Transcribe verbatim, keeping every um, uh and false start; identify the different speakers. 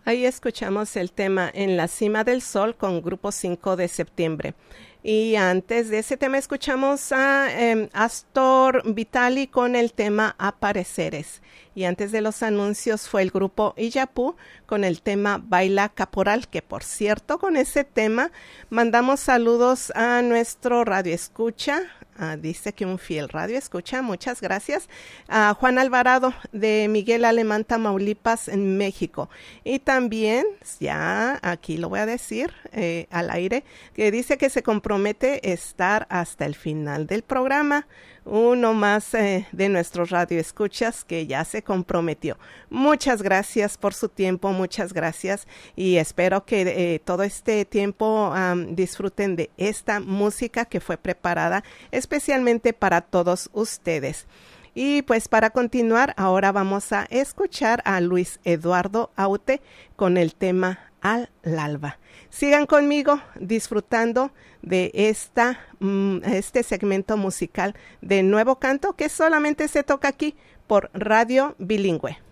Speaker 1: Ahí escuchamos el tema En la cima del sol con Grupo cinco de septiembre. Y antes de ese tema escuchamos a eh, Astor Vitali con el tema Apareceres. Y antes de los anuncios fue el grupo Iyapú con el tema Baila Caporal, que por cierto con ese tema mandamos saludos a nuestro radio escucha. Uh, dice que un fiel radio escucha, muchas gracias, a Juan Alvarado de Miguel Alemán, Tamaulipas, en México. Y también, ya aquí lo voy a decir eh, al aire, que dice que se compromete a estar hasta el final del programa. Uno más eh, de nuestros radioescuchas que ya se comprometió. Muchas gracias por su tiempo, muchas gracias, y espero que eh, todo este tiempo um, disfruten de esta música que fue preparada especialmente para todos ustedes. Y pues para continuar, ahora vamos a escuchar a Luis Eduardo Aute con el tema Al Alba. Sigan conmigo disfrutando de esta, um, este segmento musical de Nuevo Canto que solamente se toca aquí por Radio Bilingüe.